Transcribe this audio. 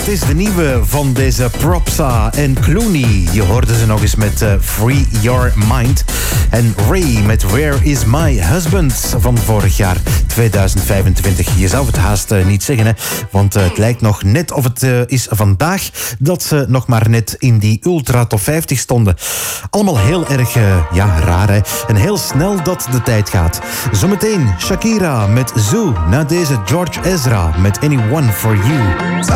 Het is de nieuwe van deze Propsa en Clooney. Je hoorde ze nog eens met Free Your Mind. En Ray met Where Is My Husband van vorig jaar 2025. Je zou het haast niet zeggen, hè? Want het lijkt nog net of het is vandaag dat ze nog maar net in die Ultra Top 50 stonden. Allemaal heel erg raar, hè? En heel snel dat de tijd gaat. Zometeen Shakira met Zoo. Na deze George Ezra met Anyone For You.